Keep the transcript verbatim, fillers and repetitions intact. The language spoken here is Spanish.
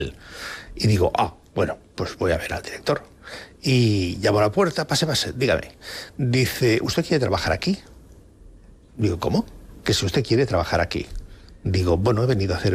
Y digo, ah, bueno, pues voy a ver al director. Y llamo a la puerta, pase, pase, dígame. Dice, ¿usted quiere trabajar aquí? Digo, ¿cómo? Que si usted quiere trabajar aquí. Digo, bueno, he venido a hacer